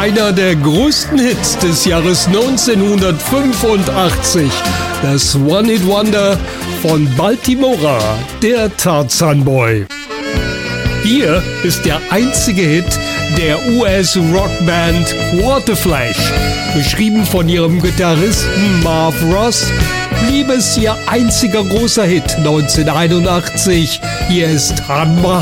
einer der größten Hits des Jahres 1985. Das One-Hit-Wonder von Baltimora, der Tarzan Boy. Hier ist der einzige Hit der US-Rockband Waterflash. Geschrieben von ihrem Gitarristen Marv Ross, blieb es ihr einziger großer Hit 1981. Hier ist Run My